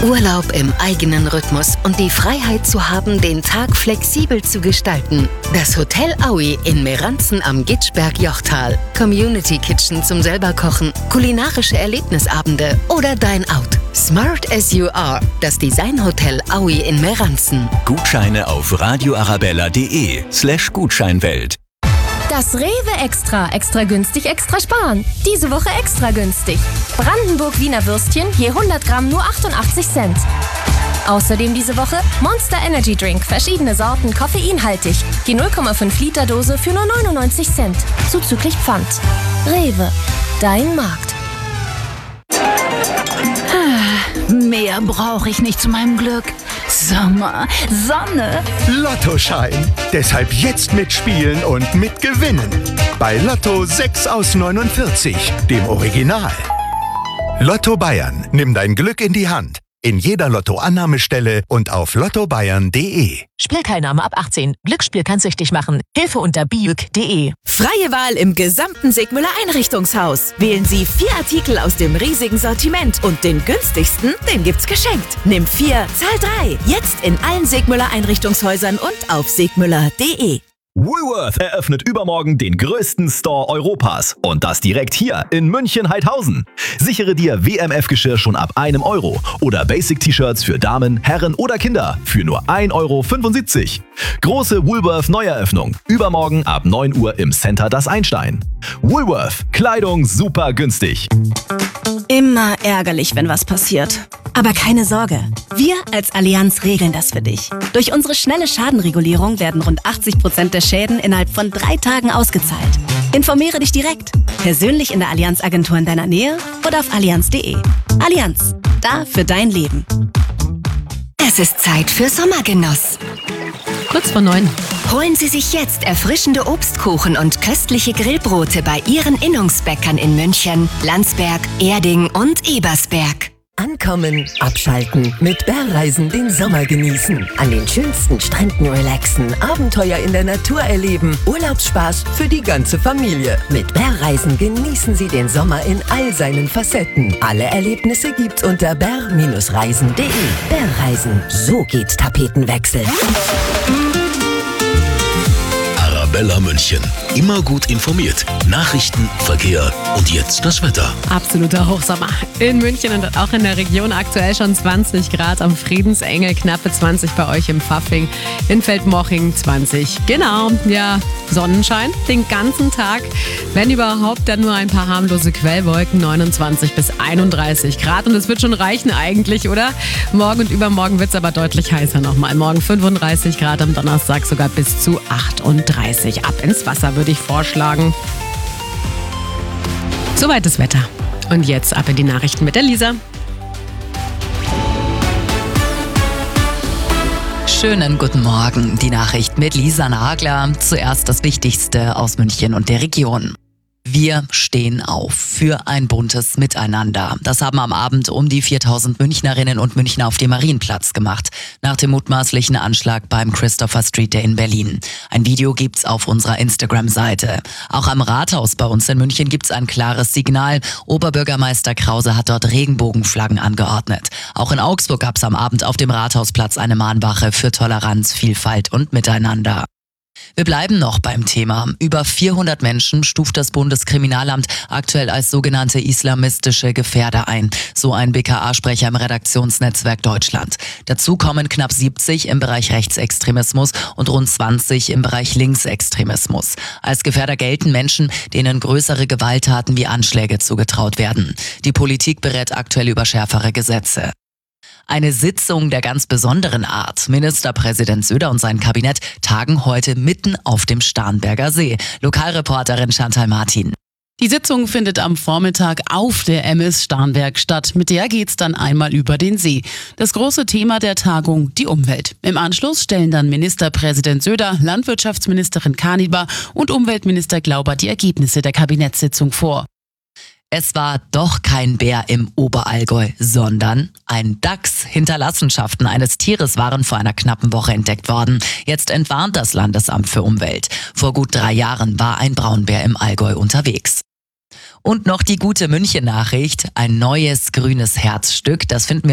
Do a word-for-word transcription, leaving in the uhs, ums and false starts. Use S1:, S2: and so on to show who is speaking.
S1: Urlaub im eigenen Rhythmus und die Freiheit zu haben, den Tag flexibel zu gestalten. Das Hotel Aui in Meranzen am Gitschberg-Jochtal. Community Kitchen zum selberkochen, kulinarische Erlebnisabende oder Dine Out. Smart as you are. Das Designhotel Aui in Meranzen.
S2: Gutscheine auf radioarabella.de slash Gutscheinwelt.
S3: Das Rewe Extra. Extra günstig, extra sparen. Diese Woche extra günstig. Brandenburg Wiener Würstchen, je hundert Gramm nur achtundachtzig Cent. Außerdem diese Woche Monster Energy Drink, verschiedene Sorten, koffeinhaltig. Die null Komma fünf Liter Dose für nur neunundneunzig Cent. Zuzüglich Pfand. Rewe, dein Markt.
S4: Mehr brauche ich nicht zu meinem Glück. Sommer, Sonne.
S5: Lottoschein. Deshalb jetzt mitspielen und mitgewinnen. Bei Lotto sechs aus neunundvierzig, dem Original. Lotto Bayern. Nimm dein Glück in die Hand. In jeder Lottoannahmestelle und auf lotto bayern punkt de.
S6: Spielteilnahme ab achtzehn. Glücksspiel kann süchtig machen. Hilfe unter biuk punkt de.
S7: Freie Wahl im gesamten Sigmüller Einrichtungshaus. Wählen Sie vier Artikel aus dem riesigen Sortiment und den günstigsten, den gibt's geschenkt. Nimm vier, zahl drei. Jetzt in allen Sigmüller Einrichtungshäusern und auf sigmüller punkt de.
S8: Woolworth eröffnet übermorgen den größten Store Europas. Und das direkt hier in München-Heidhausen. Sichere dir W M F-Geschirr schon ab einem Euro oder Basic-T-Shirts für Damen, Herren oder Kinder für nur ein Euro fünfundsiebzig. Große Woolworth Neueröffnung. Übermorgen ab neun Uhr im Center Das Einstein. Woolworth. Kleidung super günstig.
S9: Immer ärgerlich, wenn was passiert. Aber keine Sorge, wir als Allianz regeln das für dich. Durch unsere schnelle Schadenregulierung werden rund achtzig Prozent der Schäden innerhalb von drei Tagen ausgezahlt. Informiere dich direkt, persönlich in der Allianz-Agentur in deiner Nähe oder auf allianz punkt de. Allianz, da für dein Leben.
S1: Es ist Zeit für Sommergenuss.
S10: Kurz vor neun.
S1: Holen Sie sich jetzt erfrischende Obstkuchen und köstliche Grillbrote bei Ihren Innungsbäckern in München, Landsberg, Erding und Ebersberg.
S11: Ankommen, abschalten, mit Bärreisen den Sommer genießen, an den schönsten Stränden relaxen, Abenteuer in der Natur erleben, Urlaubsspaß für die ganze Familie. Mit Bärreisen genießen Sie den Sommer in all seinen Facetten. Alle Erlebnisse gibt's unter bär Reisen punkt de. Bärreisen, so geht Tapetenwechsel.
S2: Arabella München. Immer gut informiert. Nachrichten, Verkehr und jetzt das Wetter.
S10: Absoluter Hochsommer. In München und auch in der Region aktuell schon zwanzig Grad am Friedensengel, knappe zwanzig bei euch im Pfaffing, in Feldmoching zwanzig. Genau, ja, Sonnenschein den ganzen Tag. Wenn überhaupt, dann nur ein paar harmlose Quellwolken, neunundzwanzig bis einunddreißig Grad. Und es wird schon reichen eigentlich, oder? Morgen und übermorgen wird es aber deutlich heißer nochmal. Morgen fünfunddreißig Grad, am Donnerstag sogar bis zu achtunddreißig. Ab ins Wasser würde ich vorschlagen. Soweit das Wetter. Und jetzt ab in die Nachrichten mit der Lisa.
S12: Schönen guten Morgen. Die Nachricht mit Lisa Nagler. Zuerst das Wichtigste aus München und der Region. Wir stehen auf für ein buntes Miteinander. Das haben am Abend um die viertausend Münchnerinnen und Münchner auf dem Marienplatz gemacht, nach dem mutmaßlichen Anschlag beim Christopher Street Day in Berlin. Ein Video gibt's auf unserer Instagram-Seite. Auch am Rathaus bei uns in München gibt's ein klares Signal. Oberbürgermeister Krause hat dort Regenbogenflaggen angeordnet. Auch in Augsburg gab's am Abend auf dem Rathausplatz eine Mahnwache für Toleranz, Vielfalt und Miteinander. Wir bleiben noch beim Thema. Über vierhundert Menschen stuft das Bundeskriminalamt aktuell als sogenannte islamistische Gefährder ein. So ein B K A-Sprecher im Redaktionsnetzwerk Deutschland. Dazu kommen knapp siebzig im Bereich Rechtsextremismus und rund zwanzig im Bereich Linksextremismus. Als Gefährder gelten Menschen, denen größere Gewalttaten wie Anschläge zugetraut werden. Die Politik berät aktuell über schärfere Gesetze. Eine Sitzung der ganz besonderen Art. Ministerpräsident Söder und sein Kabinett tagen heute mitten auf dem Starnberger See. Lokalreporterin Chantal Martin.
S13: Die Sitzung findet am Vormittag auf der M S Starnberg statt. Mit der geht's dann einmal über den See. Das große Thema der Tagung, die Umwelt. Im Anschluss stellen dann Ministerpräsident Söder, Landwirtschaftsministerin Kanibar und Umweltminister Glauber die Ergebnisse der Kabinettssitzung vor.
S12: Es war doch kein Bär im Oberallgäu, sondern ein Dachs. Hinterlassenschaften eines Tieres waren vor einer knappen Woche entdeckt worden. Jetzt entwarnt das Landesamt für Umwelt. Vor gut drei Jahren war ein Braunbär im Allgäu unterwegs. Und noch die gute München-Nachricht. Ein neues grünes Herzstück, das finden wir